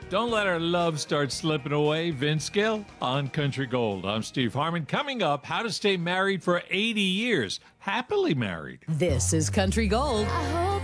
Don't let our love start slipping away. Vince Gill on Country Gold. I'm Steve Harmon. Coming up, how to stay married for 80 years. Happily married. This is Country Gold.